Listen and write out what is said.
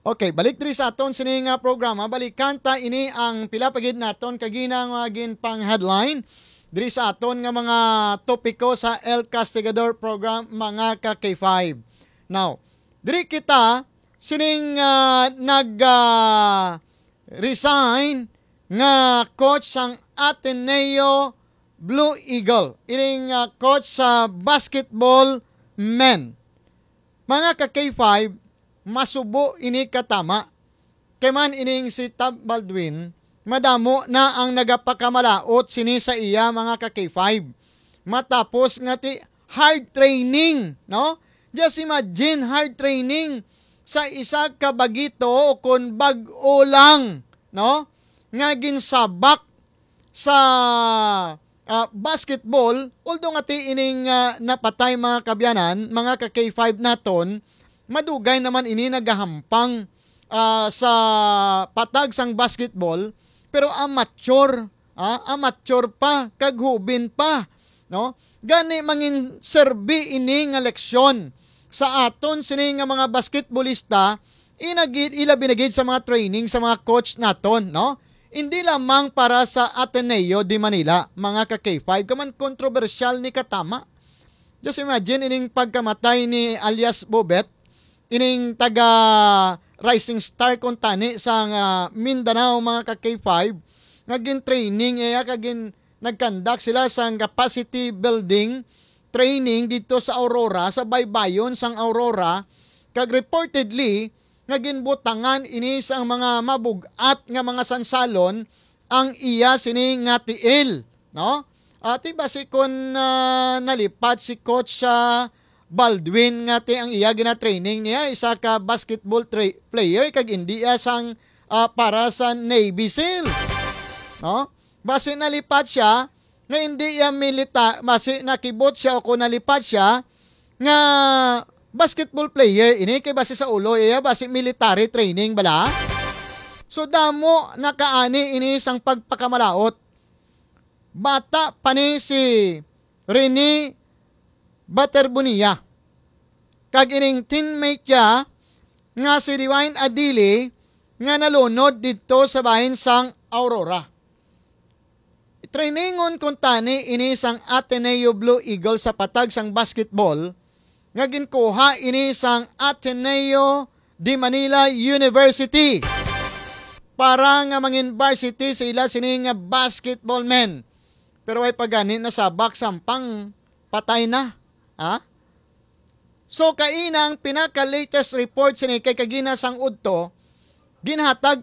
Okay, balik diri sa aton sining programa. Balikan ta ini ang pila pagid naton kaginang gin pang headline diri sa aton nga mga topiko sa El Castigador program mga ka K5. Now, diri kita sining resign nga coach sang Ateneo Blue Eagle. Ining coach sa basketball men. Mga ka K5, masubo ini katama. Kay man ining si Tab Baldwin, madamo na ang nagapakamalaot sini sa iya mga ka K5. Matapos nga ti hard training, no? Just imagine hard training sa isa ka bagito o kun bag-o lang, no? Nga ginsabak sa basketball, although nga ti ining napatay mga kabyanan, mga ka K5 naton, madugay naman ini nagahampang sa patag sang basketball, pero amateur pa, kaghubin pa, no? Gani mangin serbi ini nga leksyon sa aton sini nga mga basketballista, ila binagid sa mga training sa mga coach naton, no? Hindi lamang para sa Ateneo de Manila, mga ka K5, kaman kontrobersyal ni katama. Just imagine ining pagkamatay ni alias Bobet, ining taga Rising Star kontani sa Mindanao mga ka K5, naging training kagin nagkandak sila sa capacity building training dito sa Aurora, sa baybayon sang Aurora, kag reportedly naging butangan ini sang mga mabugat nga mga sansalon ang iya sini nga tiil, no? Ati basi kon nalipat si coach sa Baldwin nga ti ang iya gina-training niya, isa ka basketball player kag hindi sang para sa Navy SEAL, no? Basi nalipat siya nga hindi iya basi nakibot siya o kung nalipat siya nga basketball player ini kay basi sa ulo iya basi military training bala. So damo nakaani ini sang pagpakamalaot. Bata pa ni si Rene Baterbunia. Kag ining teammate niya nga si Divine Adili nga nalunod dito sa bahin sang Aurora. Trainingon kuntani ini sang Ateneo Blue Eagle sa patag sang basketball nga ginkuha ini sang Ateneo de Manila University para nga mangin varsity sila sini nga basketball men. Pero ay pagani nasabak sampang patay na. So kainang pinaka-latest report sini kay kagina sang udto, ginhatag